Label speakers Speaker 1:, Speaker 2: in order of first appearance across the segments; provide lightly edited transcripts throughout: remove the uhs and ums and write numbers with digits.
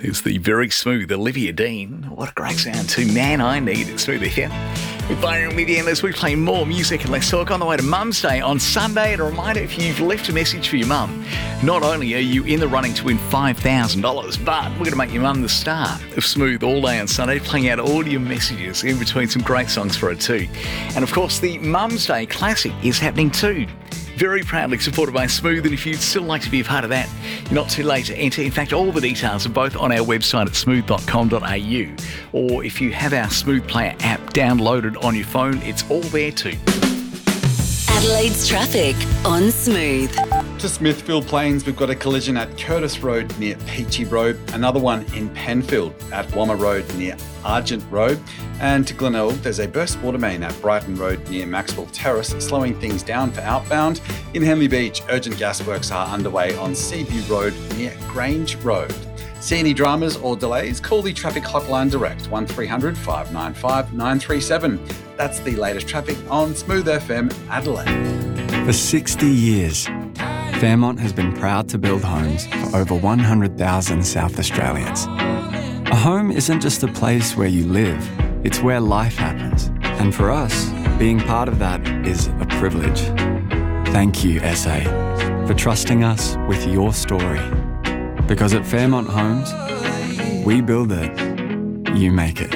Speaker 1: is the very smooth Olivia Dean. What a great sound too. Man, I need it. Smooth here. With Byron with you as we play more music and let's talk on the way to Mum's Day on Sunday. And a reminder, if you've left a message for your mum, not only are you in the running to win $5,000, but we're going to make your mum the star of Smooth all day on Sunday, playing out all your messages in between some great songs for her too. And of course, the Mum's Day Classic is happening too. Very proudly supported by Smooth, and if you'd still like to be a part of that, you're not too late to enter. In fact, all the details are both on our website at smooth.com.au, or if you have our Smooth Player app downloaded on your phone, it's all there too.
Speaker 2: Adelaide's traffic on Smooth.
Speaker 3: To Smithfield Plains, we've got a collision at Curtis Road near Peachy Road, another one in Penfield at Wammer Road near Argent Road, and to Glenelg, there's a burst water main at Brighton Road near Maxwell Terrace, slowing things down for outbound. In Henley Beach, urgent gas works are underway on Seaview Road near Grange Road. See any dramas or delays? Call the traffic hotline direct, 1300 595 937. That's the latest traffic on Smooth FM Adelaide.
Speaker 4: For 60 years, Fairmont has been proud to build homes for over 100,000 South Australians. A home isn't just a place where you live, it's where life happens. And for us, being part of that is a privilege. Thank you, SA, for trusting us with your story. Because at Fairmont Homes, we build it, you make it.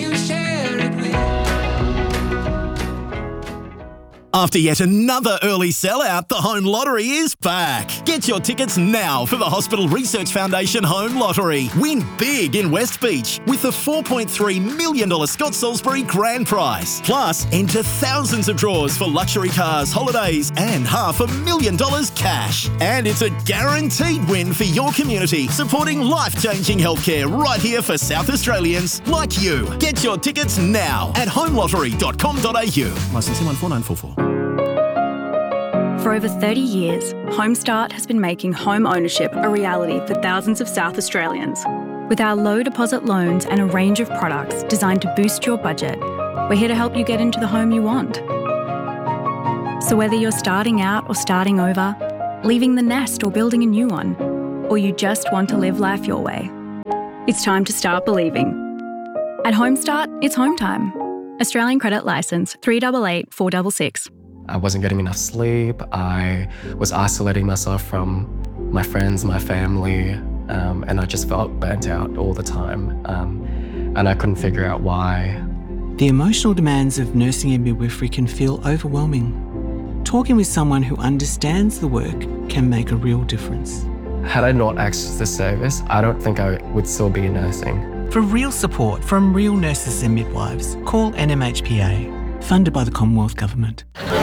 Speaker 5: After yet another early sellout, the Home Lottery is back. Get your tickets now for the Hospital Research Foundation Home Lottery. Win big in West Beach with the $4.3 million Scott Salisbury grand prize. Plus, enter thousands of draws for luxury cars, holidays and $500,000 cash. And it's a guaranteed win for your community, supporting life-changing healthcare right here for South Australians like you. Get your tickets now at homelottery.com.au. Licence 14944.
Speaker 6: For over 30 years, Homestart has been making home ownership a reality for thousands of South Australians. With our low deposit loans and a range of products designed to boost your budget, we're here to help you get into the home you want. So whether you're starting out or starting over, leaving the nest or building a new one, or you just want to live life your way, it's time to start believing. At Homestart, it's home time. Australian Credit Licence 388 466.
Speaker 7: I wasn't getting enough sleep. I was isolating myself from my friends, my family, and I just felt burnt out all the time. And I couldn't figure out why.
Speaker 8: The emotional demands of nursing and midwifery can feel overwhelming. Talking with someone who understands the work can make a real difference.
Speaker 7: Had I not accessed this service, I don't think I would still be nursing.
Speaker 8: For real support from real nurses and midwives, call NMHPA, funded by the Commonwealth Government.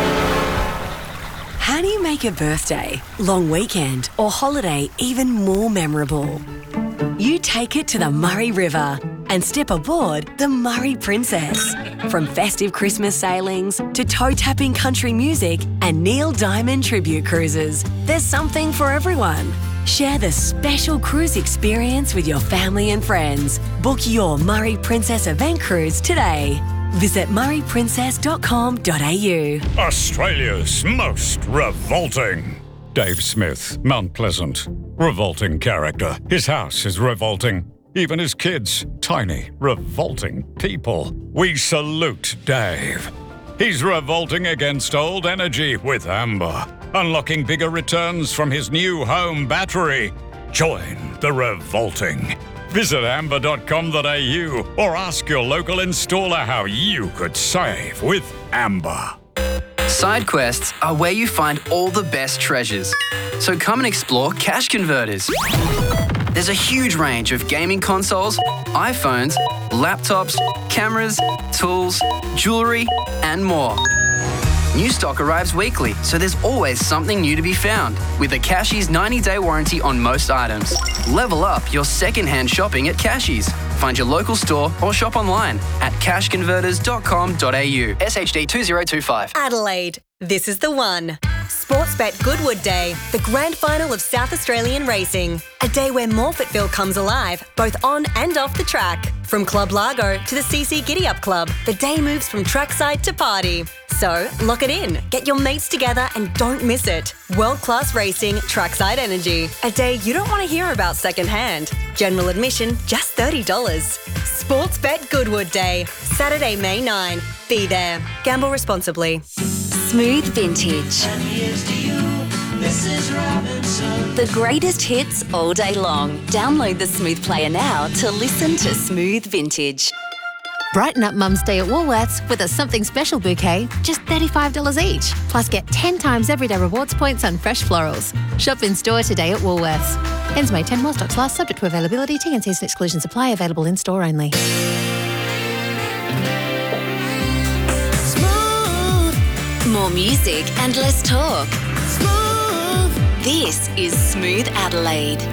Speaker 2: How do you make a birthday, long weekend or holiday even more memorable? You take it to the Murray River and step aboard the Murray Princess. From festive Christmas sailings to toe-tapping country music and Neil Diamond tribute cruises, there's something for everyone. Share the special cruise experience with your family and friends. Book your Murray Princess event cruise today. Visit murrayprincess.com.au.
Speaker 9: Australia's most revolting. Dave Smith, Mount Pleasant. Revolting character. His house is revolting. Even his kids, tiny, revolting people. We salute Dave. He's revolting against old energy with Amber. Unlocking bigger returns from his new home battery. Join the revolting. Visit amber.com.au or ask your local installer how you could save with Amber.
Speaker 10: Side quests are where you find all the best treasures. So come and explore Cash Converters. There's a huge range of gaming consoles, iPhones, laptops, cameras, tools, jewellery, and more. New stock arrives weekly, so there's always something new to be found. With a Cashies 90-day warranty on most items. Level up your second-hand shopping at Cashies. Find your local store or shop online at cashconverters.com.au. SHD 2025.
Speaker 2: Adelaide, this is the one.
Speaker 11: Sportsbet Goodwood Day, the grand final of South Australian racing. A day where Morphettville comes alive, both on and off the track. From Club Largo to the CC Giddy Up Club, the day moves from trackside to party. So, lock it in, get your mates together and don't miss it. World-class racing, trackside energy. A day you don't want to hear about secondhand. General admission, just $30. Sportsbet Goodwood Day, Saturday, May 9. Be there. Gamble responsibly.
Speaker 2: Smooth Vintage. The greatest hits all day long. Download the Smooth Player now to listen to Smooth Vintage.
Speaker 12: Brighten up Mum's Day at Woolworths with a something special bouquet, just $35 each. Plus get 10 times everyday rewards points on fresh florals. Shop in store today at Woolworths. Ends May 10, while stocks last, subject to availability, T&Cs and exclusion supply, available in store only.
Speaker 2: More music and less talk. Smooth. This is Smooth Adelaide.